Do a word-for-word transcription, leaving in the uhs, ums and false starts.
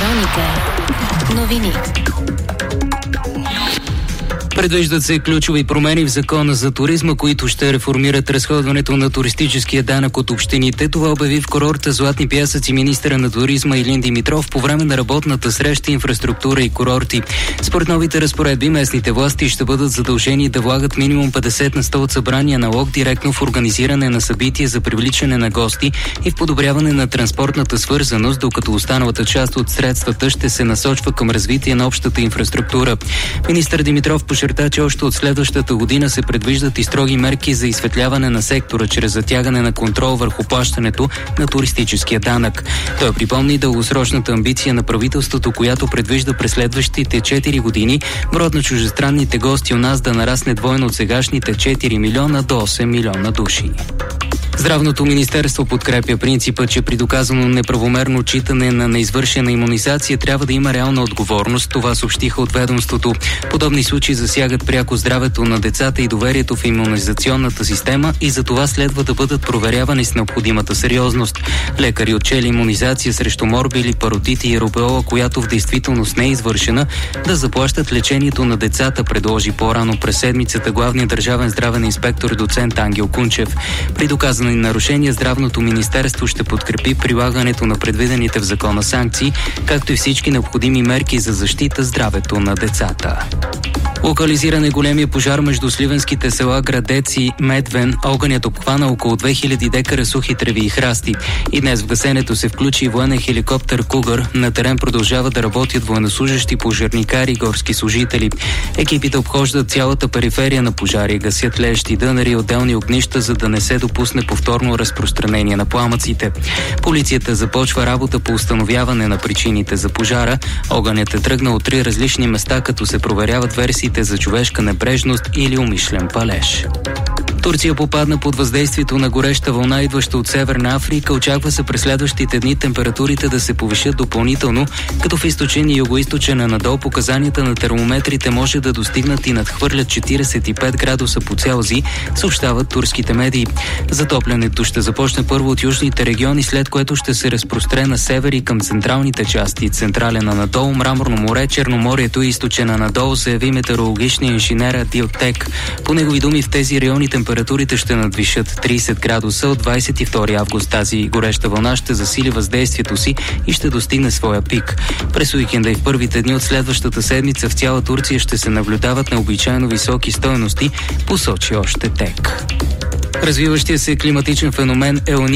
Хроника новини. Предвиждат се ключови промени в закона за туризма, които ще реформират разходването на туристическия данък от общините. Това обяви в курорта Златни пясъци министъра на туризма Илин Димитров по време на работната среща инфраструктура и курорти. Според новите разпоредби, местните власти ще бъдат задължени да влагат минимум петдесет на сто от събрания налог директно в организиране на събития за привличане на гости и в подобряване на транспортната свързаност, докато останалата част от средствата ще се насочва към развитие на общата инфраструктура. Министър Димитров подчерта, че още от следващата година се предвиждат и строги мерки за изсветляване на сектора чрез затягане на контрол върху плащането на туристическия данък. Той припомни дългосрочната амбиция на правителството, която предвижда през следващите четири години броят на чуждестранните гости у нас да нарасне двойно от сегашните четири милиона до осем милиона души. Здравното министерство подкрепя принципа, че при доказано неправомерно отчитане на неизвършена имунизация трябва да има реална отговорност. Това съобщиха от ведомството. Подобни случаи засягат пряко здравето на децата и доверието в имунизационната система и за това следва да бъдат проверявани с необходимата сериозност. Лекари отчели имунизация срещу морбили, паротити и рубеола, която в действителност не е извършена, да заплащат лечението на децата, предложи по-рано през седмицата главният държавен здравен инспектор доцент Ангел Кунчев. При доказано нарушения, Здравното министерство ще подкрепи прилагането на предвидените в закона санкции, както и всички необходими мерки за защита здравето на децата. Локализиран е големия пожар между сливенските села Градец и Медвен. Огънят обхвана около две хиляди декара сухи треви и храсти. И днес в гасенето се включи и военен хеликоптер Кугър. На терен продължават да работят военнослужещи, пожарникари и горски служители. Екипите обхождат цялата периферия на пожари, гасят лещи дънери и отделни огнища, за да не се допусне повторно разпространение на пламъците. Полицията започва работа по установяване на причините за пожара. Огънят е тръгнал от три различни места, като се проверяват версии за човешка небрежност или умишлен палеж. Турция попадна под въздействието на гореща вълна, идваща от Северна Африка. Очаква се през следващите дни температурите да се повишат допълнително, като в източен и югоизточен надолу показанията на термометрите може да достигнат и надхвърлят четиридесет и пет градуса по Целзий, съобщават турските медии. Затоплянето ще започне първо от южните региони, след което ще се разпростре на север и към централните части. Централен надолу, Мраморно море, Черноморието и източен надолу, заяви метеорологичния инженер Адил Тек. По негови думи, в тези райони температурите Температурите ще надвишат тридесет градуса. От двадесет и втори август тази гореща вълна ще засили въздействието си и ще достигне своя пик. През уикенда и в първите дни от следващата седмица в цяла Турция ще се наблюдават необичайно високи стойности, посочи още Тек. Развиващия се климатичен феномен Ел